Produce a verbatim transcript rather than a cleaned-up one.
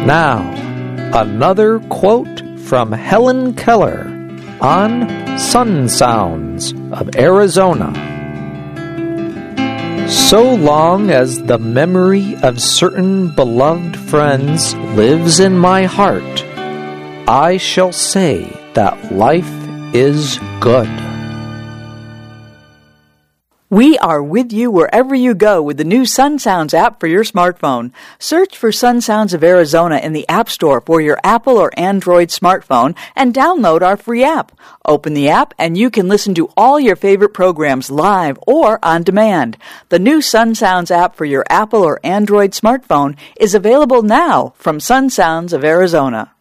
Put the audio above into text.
Now, another quote from Helen Keller on Sun Sounds of Arizona. So long as the memory of certain beloved friends lives in my heart, I shall say that life is good. We are with you wherever you go with the new Sun Sounds app for your smartphone. Search for Sun Sounds of Arizona in the App Store for your Apple or Android smartphone and download our free app. Open the app and you can listen to all your favorite programs live or on demand. The new Sun Sounds app for your Apple or Android smartphone is available now from Sun Sounds of Arizona.